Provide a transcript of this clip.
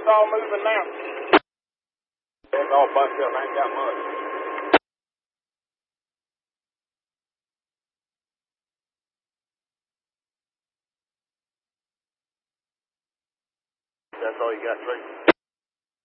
it's all moving now. It's all bunched up. I ain't got much. That's all you got, Trey?